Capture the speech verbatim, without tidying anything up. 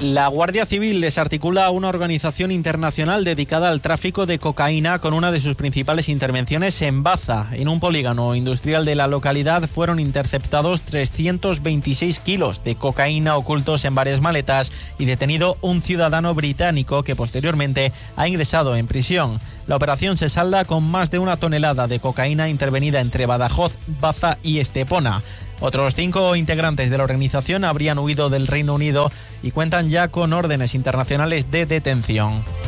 La Guardia Civil desarticula una organización internacional dedicada al tráfico de cocaína con una de sus principales intervenciones en Baza. En un polígono industrial de la localidad fueron interceptados trescientos veintiséis kilos de cocaína ocultos en varias maletas y detenido un ciudadano británico que posteriormente ha ingresado en prisión. La operación se salda con más de una tonelada de cocaína intervenida entre Badajoz, Baza y Estepona. Otros cinco integrantes de la organización habrían huido del Reino Unido y cuentan ya con órdenes internacionales de detención.